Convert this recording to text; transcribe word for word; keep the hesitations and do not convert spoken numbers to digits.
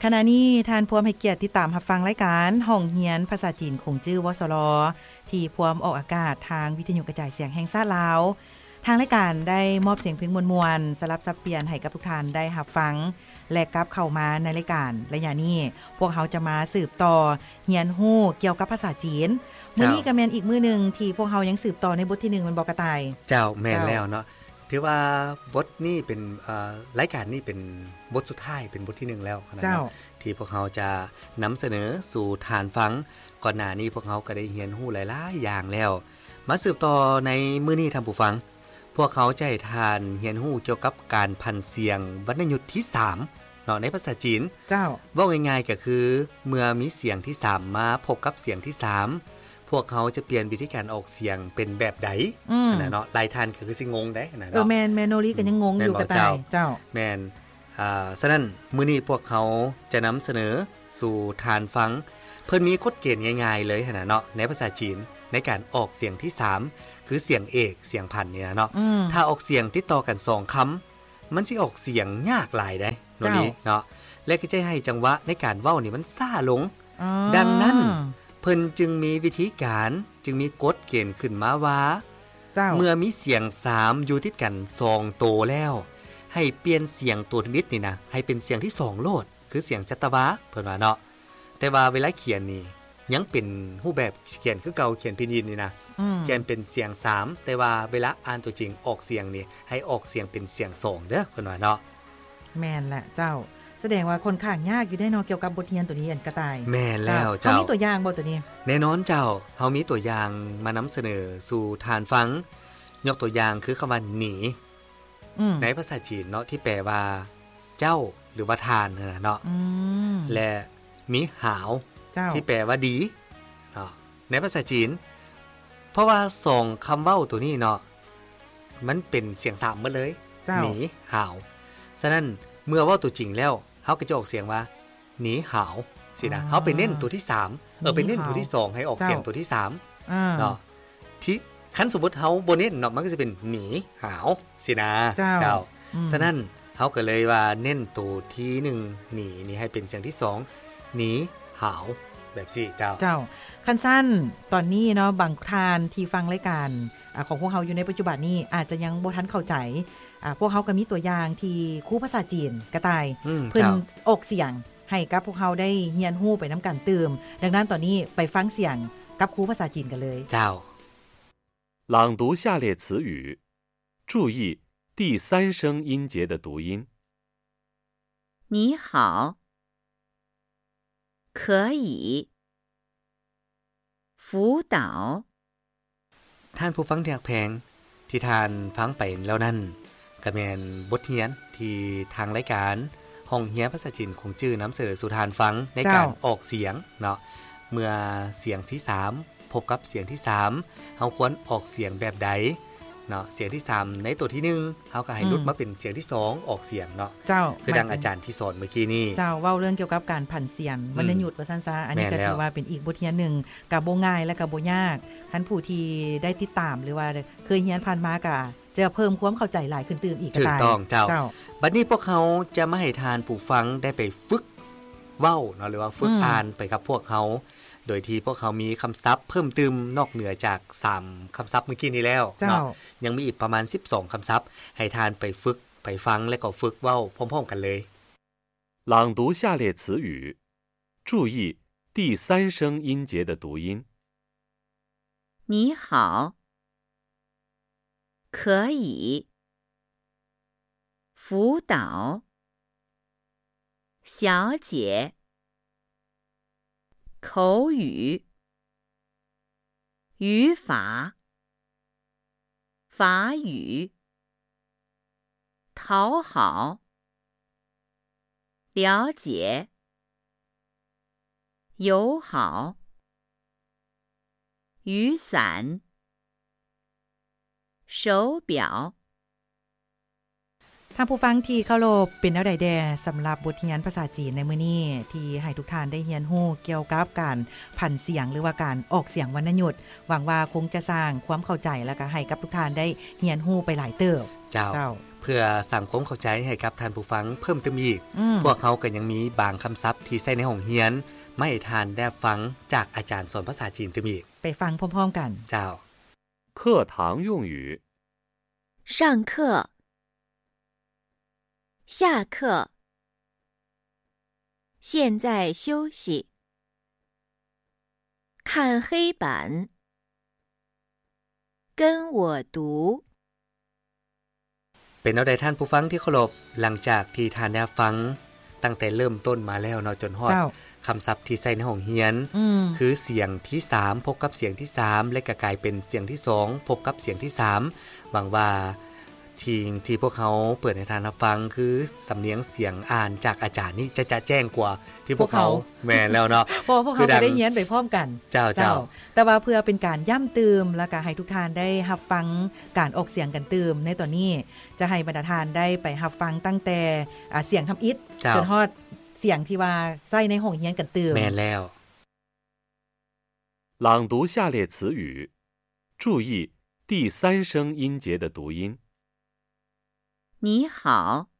ขณะนี้ท่านพวมให้เกียรติติดตามรับฟังรายการห้องเรียนภาษาจีนคงจื้อวสรที่พวมออกอากาศทางวิทยุกระจายเสียงแห่งชาติลาวทางรายการได้มอบเสียงเพลงมวลๆสลับสับเปลี่ยนให้กับทุกท่านได้รับฟังและกลับเข้ามาในรายการระยะนี้พวกเขาจะมาสืบต่อเรียนรู้เกี่ยวกับภาษาจีนมื้อนี้ก็แม่นอีกมื้อนึงที่พวกเขายังสืบต่อในบทที่หนึ่งมันบ่กระต่ายเจ้าแม่นแล้วเนาะถือว่าบทนี้เป็นเอ่อรายการนี้เป็นบทสุดท้ายเป็นบทที่หนึ่งแล้วนะเนาะที่พวกเขาจะนำเสนอสู่ฐานฟังก่อนหน้านี้พวกเขาก็ได้เรียนรู้หลายๆอย่างแล้วมาสืบต่อในมื้อนี้ท่านผู้ฟังพวกเขาจะให้ทานเรียนรู้เกี่ยวกับการพันเสียงวรรณยุกต์ที่สามเนาะในภาษาจีนเจ้าเว้าง่ายๆก็คือเมื่อมีเสียงที่สามมาพบกับเสียงที่สามพวกเขาจะเปลี่ยนวิธีการออกเสียงเป็นแบบใดนะเนาะหลายท่านก็คือสิงงได้นะเนาะเออแม่นแมนโนรีก็ยังงงอยู่กระต่ายเจ้าแม่นอ่าฉะนั้นมื้อนี้พวกเขาจะนำเสนอสู่ฐานฟังเพิ่นมีกฎเกณฑ์ง่ายๆเลยนะเนาะในภาษาจีนในการออกเสียงที่สามคือเสียงเอกเสียงพันนี่นะเนาะถ้าออกเสียงติดต่อกันสองคำมันสิออกเสียงยากหลายได้โน่นนี้เนาะและก็จะให้จังหวะในการเว้านี่มันซ่าลงดังนั้นเพิ่นจึงมีวิธีการจึงมีกฎเกณฑ์ขึ้นมาว่าเมื่อมีเสียงสามอยู่ติดกันสองโตแล้วให้เปลี่ยนเสียงตัวนิดนี่นะให้เป็นเสียงที่สองโลดคือเสียงจัตวะเพิ่นว่าเนาะแต่ว่าเวลาเขียนนี่ยังเป็นรูปแบบเขียนคือเก่าเขียนพินยินนี่นะเขียนเป็นเสียงสามแต่ว่าเวลาอ่านตัวจริงออกเสียงนี่ให้ออกเสียงเป็นเสียงสองเด้อเพิ่นว่าเนาะแม่นแหละเจ้าแสดงว่าคนข้างยากอยู่ได้เนาะเกี่ยวกับบทเรียนตัวนี้อันกระต่ายแม่นแล้วเจ้าเฮามีตัวอย่างบ่ตัวนี้แน่นอนเจ้าเฮามีตัวอย่างมานำเสนอสู่ฐานฟังยกตัวอย่างคือคำว่าหนีในภาษาจีนเนาะที่แปลว่าเจ้าหรือว่าทานนั่นน่ะเนาะและมีหาวที่แปลว่าดีเนาะในภาษาจีนเพราะว่าสองคำเว้าตัวนี้เนาะมันเป็นเสียงสามหมดเลยหนีหาวฉะนั้นเมื่อเว้าตัวจริงแล้วเฮาก็จะออกเสียงว่าหนีหาวสินะเฮาไปเน้นตัวที่สามเออไปเน้นตัวที่สองให้ออกเสียงตัวที่สามเนาะที่คันสมมุติเฮาบ่เน้นเนาะมันก็จะเป็นหนีหาวสินะเจ้าฉะนั้นเฮาก็เลยว่าเน้นตัวที่หนึ่งหนีนี่ให้เป็นเสียงที่สองหนีหาวแบบสี่เจ้าเจ้าคันสั้นตอนนี้เนาะบางทานที่ฟังรายการของพวกเฮาอยู่ในปัจจุบันนี้อาจจะยังบ่ทันเข้าใจอ่าพวกเฮาก็มีตัวอย่างที่ครูภาษาจีนกระต่ายเพิ่นออกเสียงให้กับพวกเฮาได้เรียนรู้ไปนำกันเติมดังนั้นตอนนี้ไปฟังเสียงกับครูภาษาจีนกันเลยเจ้า朗读下列词语注意第三声音节的读音你好可以辅导ท่านผู้ฟังที่รักแพงที่ทานฟังไปแล้วนั่นก็แม่นบทเรียนที่ทางรายการห้องเรียนภาษาจีนคงจื้อนำเสนอสู่ทานฟังในการออกเสียงเนาะเมื่อเสียงที่สามพบกับเสียงที่สามเฮาควรออกเสียงแบบใดเนาะเสียงที่สามในตัวที่หนึ่งเฮาก็ให้ลดมาเป็นเสียงที่สองออกเสียงเนาะเจ้าคือดังอาจารย์ที่สอนเมื่อกี้นี้เจ้าเว้าเรื่องเกี่ยวกับการผันเสียงวรรณยุกต์ว่าซั่นซะอันนี้ก็ถือว่าเป็นอีกบทเรียนนึงก็บ่ง่ายและก็บ่ยากท่านผู้ที่ได้ติดตามหรือว่าเคยเรียนผ่านมาก็จะเพิ่มความเข้าใจหลายขึ้นตื่มอีกก็ได้ถูกต้องเจ้าบัดนี้พวกเขาจะมาให้ทานผู้ฟังได้ไปฝึกเว้าเนาะหรือว่าฝึกอ่านไปกับพวกเขาโดยที่พวกเขามีคำศัพท์เพิ่มเติมนอกเหนือจากสามคำศัพท์เมื่อกี้นี้แล้วเนาะยังมีอีกประมาณสิบสองคำศัพท์ให้ทานไปฝึกไปฟังและก็ฝึกเว้าพร้อมๆกันเลย朗读下列词语注意第三声音节的读音你好可以辅导小姐口语语法法语讨好了解友好雨伞手表ท่านผู้ฟังที่เคารพเป็นแนวใดแดสำหรับบทเรียนภาษาจีนในมื้อนี้ที่ให้ทุกท่านได้เรียนรู้เกี่ยวกับการผันเสียงหรือว่าการออกเสียงวรรณยุกต์หวังว่าคงจะสร้างความเข้าใจแล้วก็ให้กับทุกท่านได้เรียนรู้ไปหลายเติบเจ้าเพื่อสร้างความเข้าใจให้กับท่านผู้ฟังเพิ่มเติมอีกพวกเขาก็ยังมีบางคำศัพท์ที่ใช้ในห้องเรียนไม่ทานได้ฟังจากอาจารย์สอนภาษาจีนเติมอีกไปฟังพร้อมๆกันเจ้า课堂用语上课下课现在休息看黑板跟我读เป็นเอาใดท่านผู้ฟังที่เคารพหลังจากที่ท่านได้ฟังตั้งแต่เริ่มต้นมาแล้วเนาะจนฮอดคำศัพท์ที่ใส่ในห้องเรียนคือเสียงที่สามพบกับเสียงที่สามและก็กลายเป็นเสียงที่สองพบกับเสียงที่สามหวังว่าที่ที่พวกเขาเปิดให้ท่านรับฟังคือสำเนียงเสียงอ่านจากอาจารย์นี่จะจะแจ้งกว่าที่พวกเขาแม่นแล้วเนาะเพราะพวกเขาได้เรียนไปพร้อมกันเจ้าเจ้าแต่ว่าเพื่อเป็นการย่ำเติมและก็ให้ทุกท่านได้รับฟังการออกเสียงกันเติมในตอนนี้จะให้บรรดาท่านได้ไปรับฟังตั้งแต่เสียงทำอิฐจนฮอดเสียงที่ว่าใส่ในห้องเรียนกันเติมแม่นแล้ว朗读下列词语注意第三声音节的读音你好